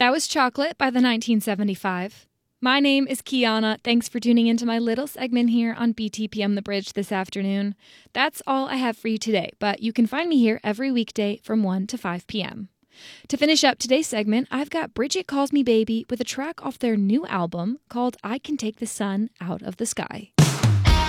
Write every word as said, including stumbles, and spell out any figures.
That was Chocolate by the nineteen seventy-five. My name is Kiana. Thanks for tuning into my little segment here on B T P M The Bridge this afternoon. That's all I have for you today, but you can find me here every weekday from one to five p.m. To finish up today's segment, I've got Bridget Calls Me Baby with a track off their new album called I Can Take the Sun Out of the Sky.